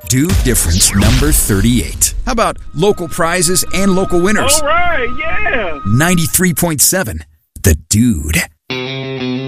Dude Difference number 38. How about local prizes and local winners? All right, yeah. 93.7, The Dude.